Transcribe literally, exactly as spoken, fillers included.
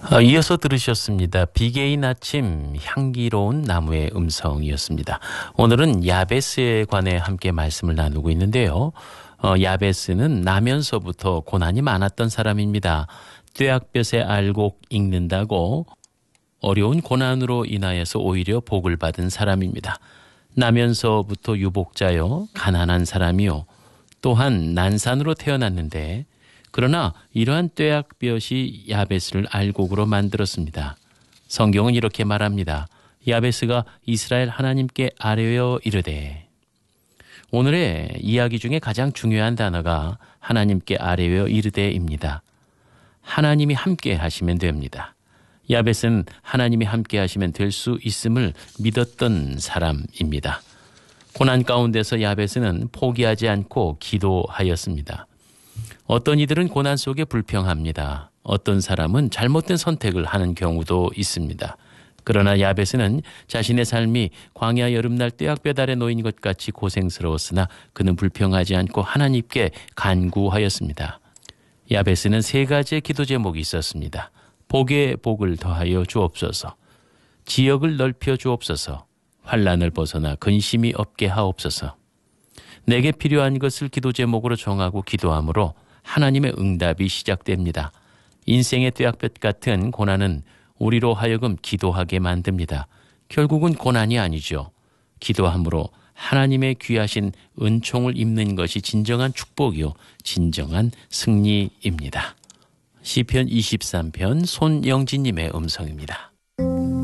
어, 이어서 들으셨습니다. 비개인 아침 향기로운 나무의 음성이었습니다. 오늘은 야베스에 관해 함께 말씀을 나누고 있는데요. 어, 야베스는 나면서부터 고난이 많았던 사람입니다. 뙤약볕에 알곡 익는다고 어려운 고난으로 인하여서 오히려 복을 받은 사람입니다. 나면서부터 유복자요, 가난한 사람이요, 또한 난산으로 태어났는데 그러나 이러한 뙤약볕이 야베스를 알곡으로 만들었습니다. 성경은 이렇게 말합니다. 야베스가 이스라엘 하나님께 아뢰어 이르되. 오늘의 이야기 중에 가장 중요한 단어가 하나님께 아뢰어 이르되입니다. 하나님이 함께 하시면 됩니다. 야베스는 하나님이 함께 하시면 될 수 있음을 믿었던 사람입니다. 고난 가운데서 야베스는 포기하지 않고 기도하였습니다. 어떤 이들은 고난 속에 불평합니다. 어떤 사람은 잘못된 선택을 하는 경우도 있습니다. 그러나 야베스는 자신의 삶이 광야 여름날 뙤약볕 아래 놓인 것 같이 고생스러웠으나 그는 불평하지 않고 하나님께 간구하였습니다. 야베스는 세 가지의 기도 제목이 있었습니다. 복에 복을 더하여 주옵소서, 지역을 넓혀 주옵소서, 환난을 벗어나 근심이 없게 하옵소서. 내게 필요한 것을 기도 제목으로 정하고 기도함으로 하나님의 응답이 시작됩니다. 인생의 뙤약볕 같은 고난은 우리로 하여금 기도하게 만듭니다. 결국은 고난이 아니죠. 기도함으로 하나님의 귀하신 은총을 입는 것이 진정한 축복이요, 진정한 승리입니다. 시편 이십삼 편 손영진님의 음성입니다.